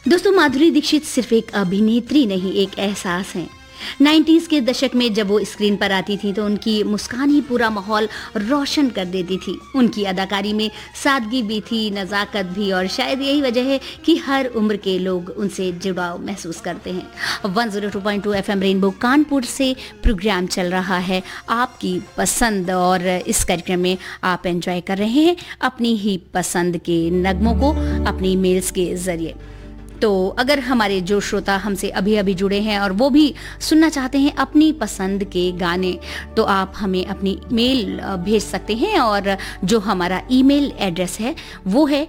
दोस्तों, माधुरी दीक्षित सिर्फ एक अभिनेत्री नहीं, एक एहसास है। 90s के दशक में जब वो स्क्रीन पर आती थी तो उनकी मुस्कान ही पूरा माहौल रोशन कर देती थी। उनकी अदाकारी में सादगी भी थी, नज़ाकत भी, और शायद यही वजह है कि हर उम्र के लोग उनसे जुड़ाव महसूस करते हैं। 102.2 FM रेनबो कानपुर से प्रोग्राम चल रहा है आपकी पसंद, और इस कार्यक्रम में आप एंजॉय कर रहे हैं अपनी ही पसंद के नगमों को अपनी मेल्स के ज़रिए। तो अगर हमारे जो श्रोता हमसे अभी अभी जुड़े हैं और वो भी सुनना चाहते हैं अपनी पसंद के गाने, तो आप हमें अपनी मेल भेज सकते हैं, और जो हमारा ईमेल एड्रेस है वो है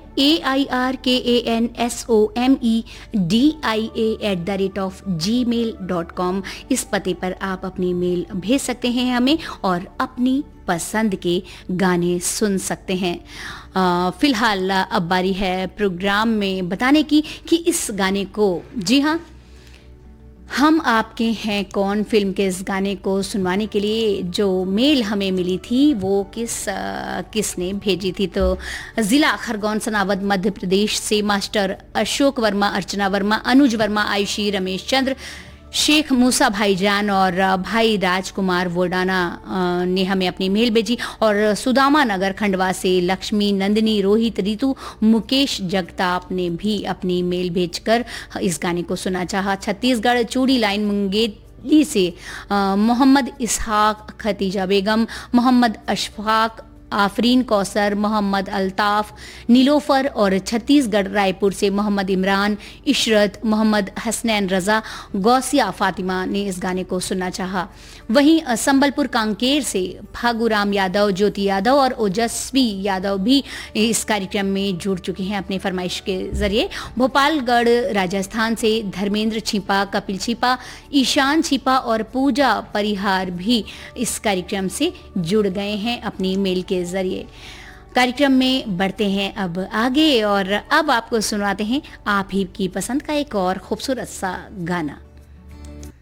airkansomedia@gmail.com। इस पते पर आप अपनी मेल भेज सकते हैं हमें और अपनी पसंद के गाने सुन सकते हैं। फिलहाल अब बारी है प्रोग्राम में बताने की कि इस गाने को, जी हाँ, हम आपके हैं कौन फिल्म के इस गाने को सुनवाने के लिए जो मेल हमें मिली थी वो किसने भेजी थी। तो ज़िला खरगोन सनावद मध्य प्रदेश से मास्टर अशोक वर्मा, अर्चना वर्मा, अनुज वर्मा, आयुषी, रमेश चंद्र, शेख मूसा भाईजान और भाई राजकुमार वोडाना ने हमें अपनी मेल भेजी, और सुदामा नगर खंडवा से लक्ष्मी, नंदिनी, रोहित, रितु, मुकेश जगताप ने भी अपनी मेल भेजकर इस गाने को सुना चाहा। छत्तीसगढ़ चूड़ी लाइन मुंगेली से मोहम्मद इसहाक, खतीजा बेगम, मोहम्मद अशफाक, आफरीन कौसर, मोहम्मद अल्ताफ, नीलोफर, और छत्तीसगढ़ रायपुर से मोहम्मद इमरान, इशरत, मोहम्मद हसनैन रज़ा, गौसिया फातिमा ने इस गाने को सुनना चाहा। वहीं संबलपुर कांकेर से फागूराम यादव, ज्योति यादव और ओजस्वी यादव भी इस कार्यक्रम में जुड़ चुके हैं अपने फरमाइश के जरिए। भोपालगढ़ राजस्थान से धर्मेंद्र छिपा, कपिल छिपा, ईशान छिपा और पूजा परिहार भी इस कार्यक्रम से जुड़ गए हैं अपनी मेल के जरिए। कार्यक्रम में बढ़ते हैं अब आगे, और अब आपको सुनाते हैं आप ही की पसंद का एक और खूबसूरत सा गाना।